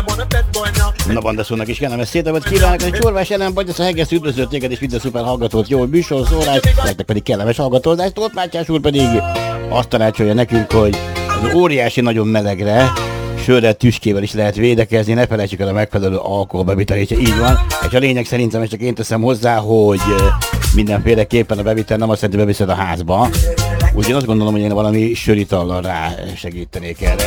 Na Bandaszónak is kellemes szétemet kívánok, hogy Csorvás Ellen vagy a Hegesz üdvözlött téged és minden szuper hallgatót, jó műsorszórás, nektek pedig kellemes hallgatózást. Tóth Mátyás úr pedig azt tanácsolja nekünk, hogy az óriási nagyon melegre sörrel, tüskével is lehet védekezni, ne felejtsük el a megfelelő alkoholbevitelét, így van. És a lényeg szerintem, és csak én teszem hozzá, hogy mindenféleképpen a bevitel nem azt jelenti, beviszed a házba. Úgy én azt gondolom, hogy én valami söritallal rá segítenék erre.